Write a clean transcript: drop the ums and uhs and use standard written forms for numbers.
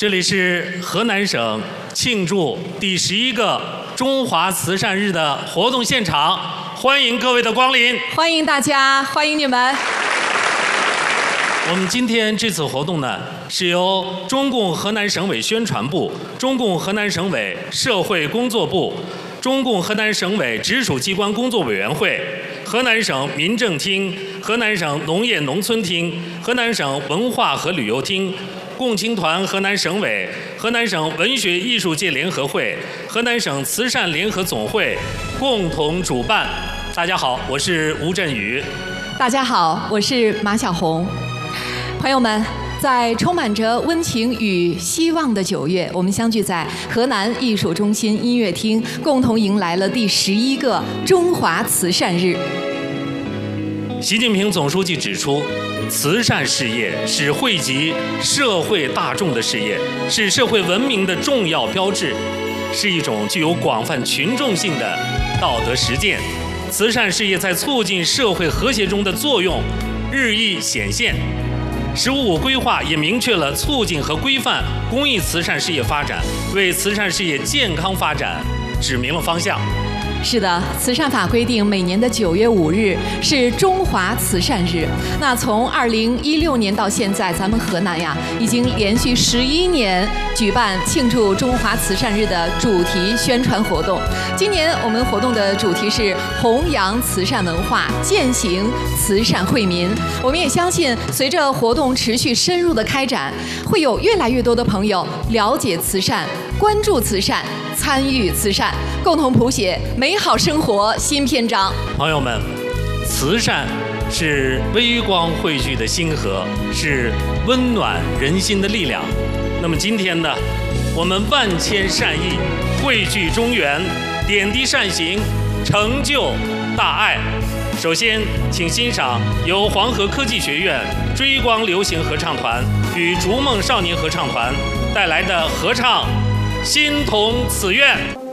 这里是河南省庆祝第11个中华慈善日的活动现场，欢迎各位的光临。 欢迎大家，欢迎你们。 我们今天这次活动呢，是由中共河南省委宣传部、中共河南省委社会工作部、中共河南省委直属机关工作委员会、河南省民政厅、河南省农业农村厅、河南省文化和旅游厅、共青团河南省委、河南省文学艺术界联合会、河南省慈善联合总会共同主办。大家好，我是吴振宇。 大家好，我是马小红。朋友们，在充满着温情与希望的9月，我们相聚在河南艺术中心音乐厅，共同迎来了第11个中华慈善日。 习近平总书记指出，慈善事业是惠及社会大众的事业，是社会文明的重要标志，是一种具有广泛群众性的道德实践。慈善事业在促进社会和谐中的作用日益显现。“15+5”规划也明确了促进和规范公益慈善事业发展，为慈善事业健康发展指明了方向。 是的，慈善法规定每年的9月5日是中华慈善日。那从2016年到现在，咱们河南呀已经连续11年举办庆祝中华慈善日的主题宣传活动。今年我们活动的主题是弘扬慈善文化，践行慈善惠民。我们也相信，随着活动持续深入的开展，会有越来越多的朋友了解慈善、关注慈善、参与慈善，共同谱写美好生活新篇章。 朋友们，慈善是微光汇聚的星河，是温暖人心的力量。那么今天呢，我们万千善意汇聚中原，点滴善行，成就大爱。首先，请欣赏由黄河科技学院追光流行合唱团与逐梦少年合唱团带来的合唱《心同此愿》。